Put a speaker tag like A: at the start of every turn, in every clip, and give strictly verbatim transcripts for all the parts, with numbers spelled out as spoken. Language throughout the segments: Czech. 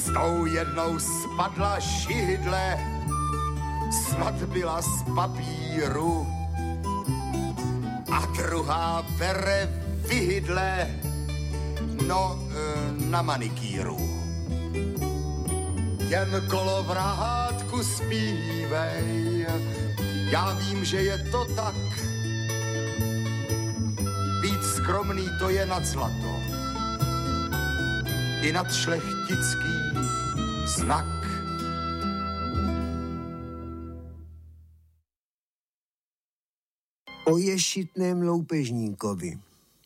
A: S tou jednou spadla židle, snad byla z papíru, a druhá bere vyhydle, no na manikíru. Jen kolovrátku zpívej, já vím, že je to tak. Být skromný to je nad zlato i nad šlechtický znak.
B: O ješitném loupežníkovi.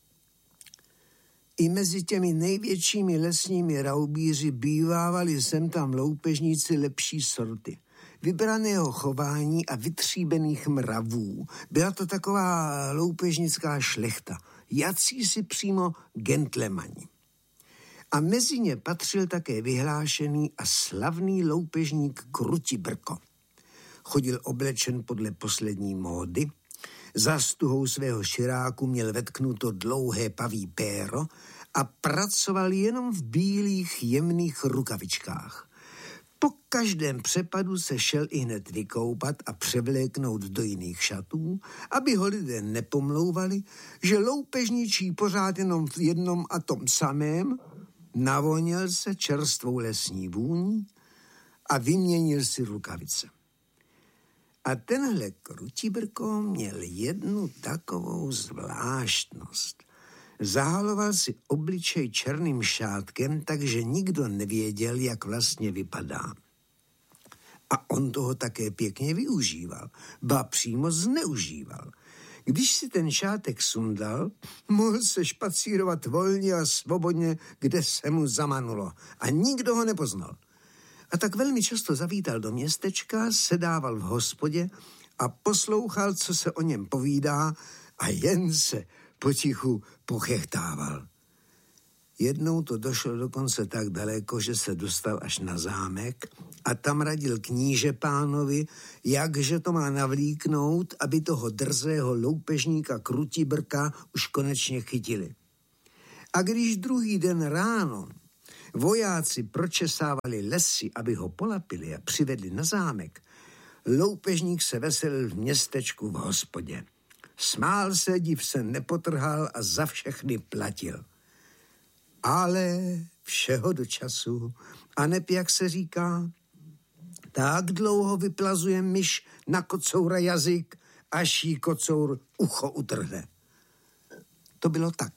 B: I mezi těmi největšími lesními raubíři bývávali sem tam loupežníci lepší sorty. Vybraného chování a vytříbených mravů. Byla to taková loupežnická šlechta. Jací si přímo gentlemani. A mezi ně patřil také vyhlášený a slavný loupežník Krutibrko. Chodil oblečen podle poslední módy. Za stuhou svého širáku měl vetknuto dlouhé paví péro a pracoval jenom v bílých jemných rukavičkách. Po každém přepadu se šel i hned vykoupat a převléknout do jiných šatů, aby ho lidé nepomlouvali, že loupežničí pořád jenom v jednom a tom samém, navonil se čerstvou lesní vůní a vyměnil si rukavice. A tenhle Krutibrko měl jednu takovou zvláštnost. Zahaloval si obličej černým šátkem, takže nikdo nevěděl, jak vlastně vypadá. A on toho také pěkně využíval, ba přímo zneužíval. Když si ten šátek sundal, mohl se špacírovat volně a svobodně, kde se mu zamanulo. A nikdo ho nepoznal. A tak velmi často zavítal do městečka, sedával v hospodě a poslouchal, co se o něm povídá, a jen se potichu pochechtával. Jednou to došlo dokonce tak daleko, že se dostal až na zámek a tam radil kníže pánovi, jakže to má navlíknout, aby toho drzého loupežníka Krutibrka už konečně chytili. A když druhý den ráno vojáci pročesávali lesy, aby ho polapili a přivedli na zámek, loupežník se veselil v městečku v hospodě. Smál se, div se nepotrhal a za všechny platil. Ale všeho do času, a neb, jak se říká, tak dlouho vyplazuje myš na kocoura jazyk, až jí kocour ucho utrhne. To bylo tak.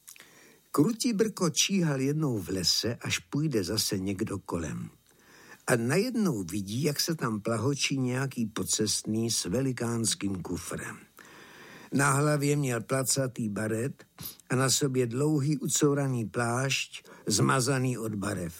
B: Krutibrko číhal jednou v lese, až půjde zase někdo kolem. A najednou vidí, jak se tam plahočí nějaký pocestný s velikánským kufrem. Na hlavě měl placatý baret a na sobě dlouhý ucouraný plášť, zmazaný od barev.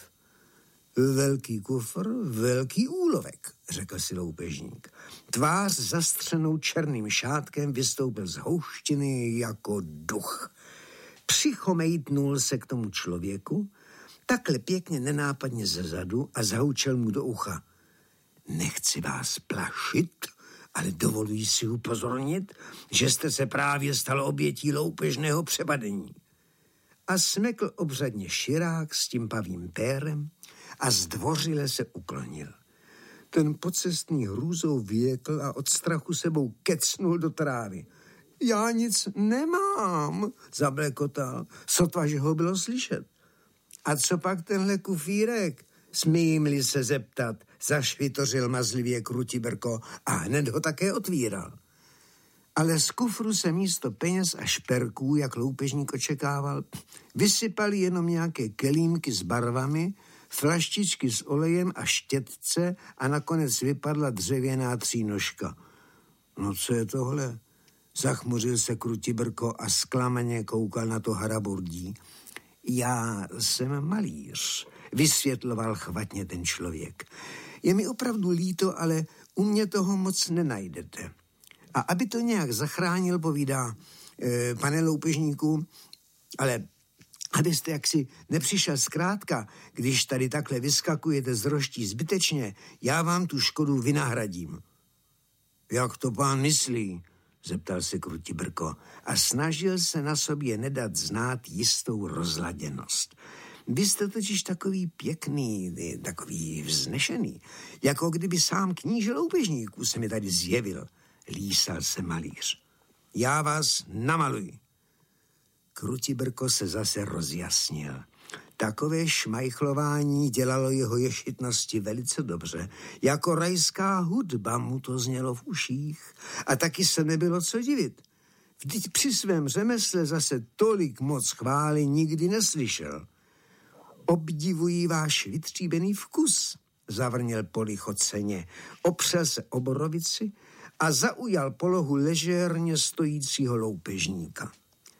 B: Velký kufr, velký úlovek, řekl si loupežník. Tvář zastřenou černým šátkem vystoupil z houštiny jako duch. Přichomejtnul se k tomu člověku, takhle pěkně nenápadně zezadu a zahoučel mu do ucha. Nechci vás plašit, ale dovoluji si upozornit, že jste se právě stal obětí loupežného přepadení. A smekl obřadně širák s tím pavým pérem a zdvořile se uklonil. Ten pocestný hrůzou vyjekl a od strachu sebou kecnul do trávy. Já nic nemám, zablekotal, sotva, že ho bylo slyšet. A co pak tenhle kufírek? Smím-li se zeptat, zašvitořil mazlivě Krutibrko a hned ho také otvíral. Ale z kufru se místo peněz a šperků, jak loupežník očekával, vysypali jenom nějaké kelímky s barvami, flaštičky s olejem a štětce a nakonec vypadla dřevěná třínožka. No co je tohle? Zachmuřil se Krutibrko a zklamaně koukal na to haraburdí. Já jsem malíř, vysvětloval chvatně ten člověk. Je mi opravdu líto, ale u mě toho moc nenajdete. A aby to nějak zachránil, povídá, e, pane loupežníku, ale abyste jaksi nepřišel zkrátka, když tady takhle vyskakujete z roští zbytečně, já vám tu škodu vynahradím. Jak to pán myslí? Zeptal se Krutibrko a snažil se na sobě nedat znát jistou rozladěnost. Vy jste totiž takový pěkný, takový vznešený, jako kdyby sám kníže loupežníků se mi tady zjevil, lísal se malíř. Já vás namaluji. Krutibrko se zase rozjasnil. Takové šmajchlování dělalo jeho ješitnosti velice dobře. Jako rajská hudba mu to znělo v uších a taky se nebylo co divit. Vždyť při svém řemesle zase tolik moc chvály nikdy neslyšel. Obdivuji váš vytříbený vkus, zavrněl polichoceně, opřel se o borovici a zaujal polohu ležérně stojícího loupežníka.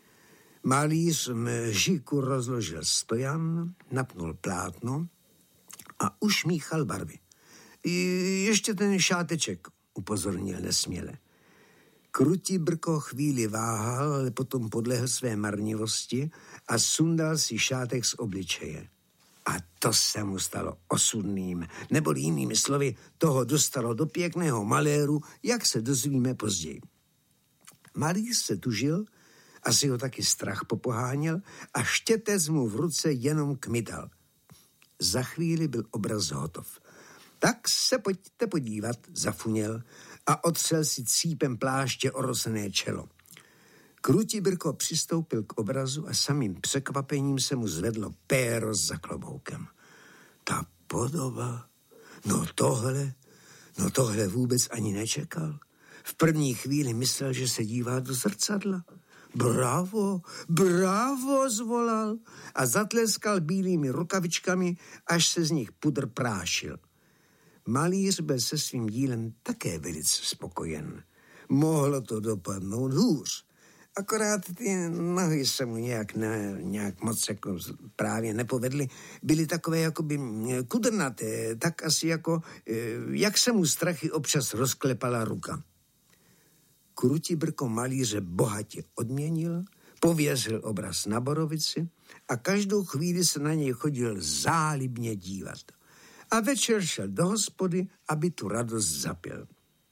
B: Malíř mžiku rozložil stojan, napnul plátno a ušmíchal barvy. Ještě ten šáteček, upozornil nesměle. Krutibrko chvíli váhal, ale potom podlehl své marnivosti a sundal si šátek z obličeje. A to se mu stalo osudným, neboli jinými slovy, toho dostalo do pěkného maléru, jak se dozvíme později. Malíř se tužil, asi ho taky strach popoháněl a štětec mu v ruce jenom kmital. Za chvíli byl obraz hotov. Tak se pojďte podívat, zafuněl a otřel si cípem pláště orosené čelo. Krutibrko přistoupil k obrazu a samým překvapením se mu zvedlo péro za kloboukem. Ta podoba, no tohle, no tohle vůbec ani nečekal. V první chvíli myslel, že se dívá do zrcadla. Bravo, bravo, zvolal a zatleskal bílými rukavičkami, až se z nich pudr prášil. Malíř byl se svým dílem také velice spokojen. Mohlo to dopadnout hůř. Akorát ty nohy se mu nějak, ne, nějak moc jako právě nepovedly. Byly takové jakoby kudrnaté, tak asi jako, jak se mu strachy občas rozklepala ruka. Krutibrko malíře bohatě odměnil, pověřil obraz na borovici a každou chvíli se na něj chodil zálibně dívat. A večer šel do hospody, aby tu radost zapil.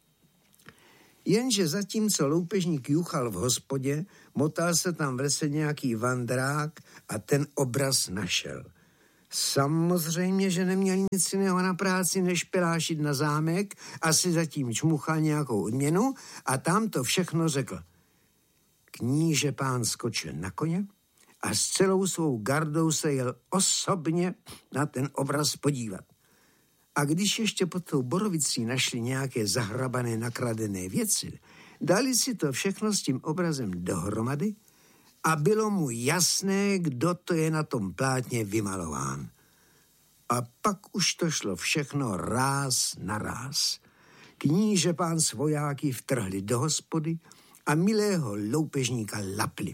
B: Jenže zatímco loupežník juchal v hospodě, motal se tam v lese nějaký vandrák a ten obraz našel. Samozřejmě, že neměl nic jiného na práci, než pelášit na zámek, asi zatím čmuchal nějakou odměnu a tam to všechno řekl. Kníže pán skočil na koně a s celou svou gardou se jel osobně na ten obraz podívat. A když ještě pod tou borovicí našli nějaké zahrabané nakradené věci, dali si to všechno s tím obrazem dohromady a bylo mu jasné, kdo to je na tom plátně vymalován. A pak už to šlo všechno ráz na ráz. Kníže pán s vojáky vtrhli do hospody a milého loupežníka lapli.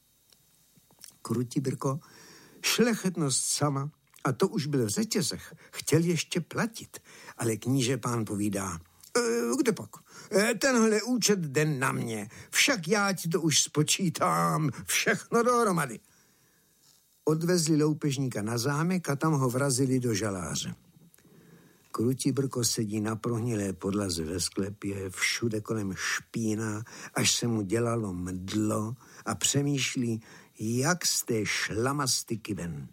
B: Krutibrko, šlechetnost sama, a to už byl v řetězech, chtěl ještě platit, ale kníže pán povídá, e, kde pak? E, tenhle účet den na mě, však já ti to už spočítám, všechno dohromady. Odvezli loupežníka na zámek a tam ho vrazili do žaláře. Krutibrko sedí na prohnilé podlaze ve sklepě, všude kolem špína, až se mu dělalo mdlo a přemýšlí, jak z té šlamastiky ven.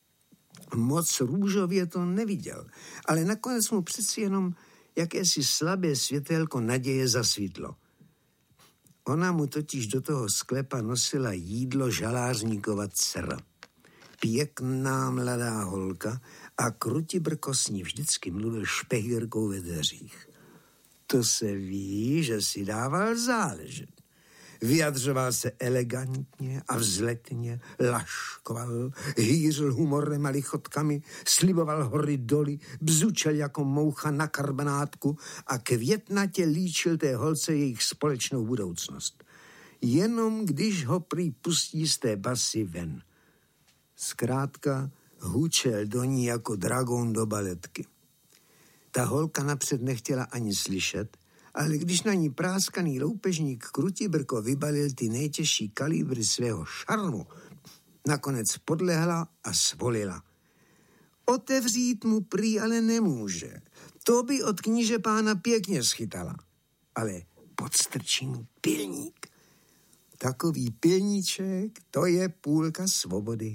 B: Moc růžově to neviděl, ale nakonec mu přeci jenom jakési slabé světélko naděje zasvítlo. Ona mu totiž do toho sklepa nosila jídlo žalářníkova dcera. Pěkná mladá holka a Krutibrko s ní vždycky mluvil špehírkou ve dveřích. To se ví, že si dával záležet. Vyjadřoval se elegantně a vzletně, laškoval, hýřil humorem a lichotkami, sliboval hory doly, bzučel jako moucha na karbenátku a květnatě líčil té holce jejich společnou budoucnost. Jenom když ho prý pustí z té basy ven. Zkrátka hučel do ní jako dragon do baletky. Ta holka napřed nechtěla ani slyšet, ale když na ní práskaný loupežník Krutibrko vybalil ty nejtěžší kalibry svého šarmu, nakonec podlehla a svolila. Otevřít mu prý ale nemůže. To by od kníže pána pěkně schytala. Ale podstrčí mu pilník. Takový pilníček, to je půlka svobody.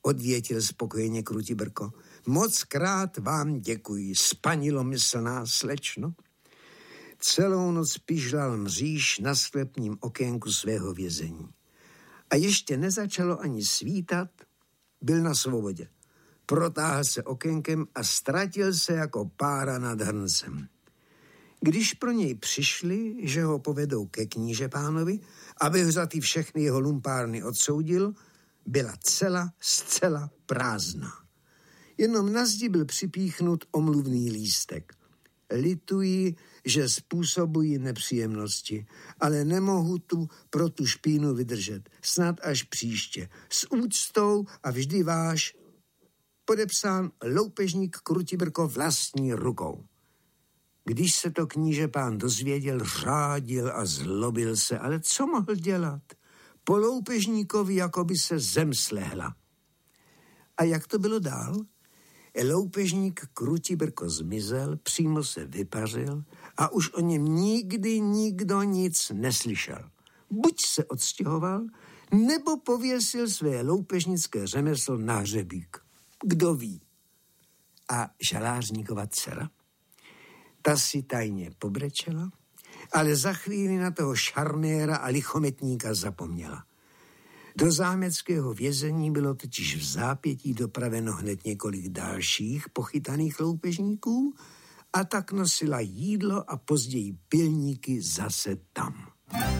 B: odvětil spokojeně Krutibrko. Moc krát vám děkuji, spanilomyslná slečno. Celou noc pižlal mříž na sklepním okénku svého vězení. A ještě nezačalo ani svítat, byl na svobodě. Protáhl se okénkem a ztratil se jako pára nad hrncem. Když pro něj přišli, že ho povedou ke knížepánovi, aby za ty všechny jeho lumpárny odsoudil, byla cela zcela prázdná. Jenom na zdi byl připíchnut omluvný lístek. Lituji, že způsobují nepříjemnosti, ale nemohu tu pro tu špínu vydržet. Snad až příště. S úctou a vždy váš, podepsán loupežník Krutibrko vlastní rukou. Když se to knížepán dozvěděl, řádil a zlobil se, ale co mohl dělat? Po loupežníkovi jako by se zem slehla. A jak to bylo dál? Loupežník Krutibrko zmizel, přímo se vypařil a už o něm nikdy nikdo nic neslyšel. Buď se odstěhoval, nebo pověsil své loupežnické řemeslo na hřebík. Kdo ví? A žalářníkova dcera? Ta si tajně pobrečela, ale za chvíli na toho šarméra a lichometníka zapomněla. Do zámeckého vězení bylo totiž v zápětí dopraveno hned několik dalších pochytaných loupežníků a tak nosila jídlo a později pilníky zase tam.